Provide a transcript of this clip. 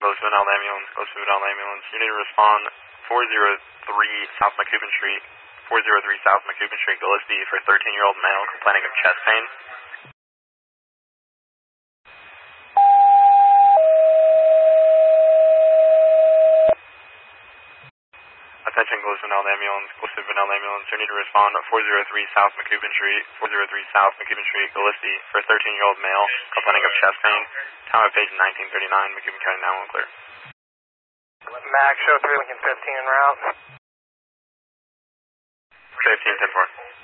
Gillespie Ambulance, Gillespie Ambulance. You need to respond 403 South McCubbin Street, 403 South McCubbin Street, Gillespie, for a 13-year-old male complaining of chest pain. Attention, Gillespie Ambulance, Gillespie Ambulance. You need to respond 403 South McCubbin Street, 403 South McCubbin Street, Gillespie, for a 13-year-old male complaining of chest pain. Time of page 1939, McCubbin County 911 clear. Max, show 3 Lincoln 15 en route. 15, 10-4.